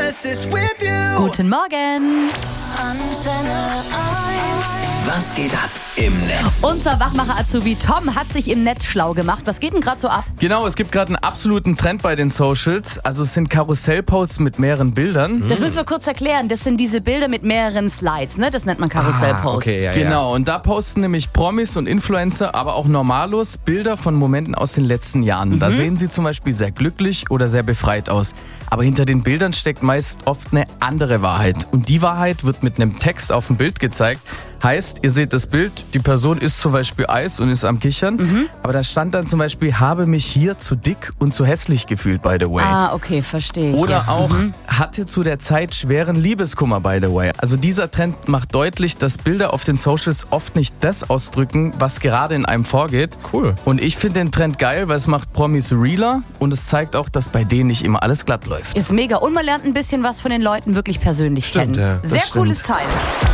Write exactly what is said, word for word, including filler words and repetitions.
promises with you. Guten Morgen. Antenne eins. Was geht ab im Netz? Unser Wachmacher-Azubi Tom hat sich im Netz schlau gemacht. Was geht denn gerade so ab? Genau, es gibt gerade einen absoluten Trend bei den Socials. Also es sind Karussellposts mit mehreren Bildern. Das müssen wir kurz erklären. Das sind diese Bilder mit mehreren Slides, ne? Das nennt man Karussellposts. Ah, okay, ja, Genau, und da posten nämlich Promis und Influencer, aber auch Normalos Bilder von Momenten aus den letzten Jahren. Da sehen sie zum Beispiel sehr glücklich oder sehr befreit aus. Aber hinter den Bildern steckt meist oft eine andere Wahrheit. Und die Wahrheit wird mit einem Text auf dem Bild gezeigt. Heißt, ihr seht das Bild, die Person isst zum Beispiel Eis und ist am Kichern. Mhm. Aber da stand dann zum Beispiel, habe mich hier zu dick und zu hässlich gefühlt, by the way. Ah, okay, verstehe ich. Oder jetzt. auch, Mhm. hatte zu der Zeit schweren Liebeskummer, by the way. Also dieser Trend macht deutlich, dass Bilder auf den Socials oft nicht das ausdrücken, was gerade in einem vorgeht. Cool. Und ich finde den Trend geil, weil es macht Promis realer und es zeigt auch, dass bei denen nicht immer alles glatt läuft. Ist mega. Und man lernt ein bisschen was von den Leuten wirklich persönlich Stimmt, kennen. ja, das Sehr stimmt. cooles Teil.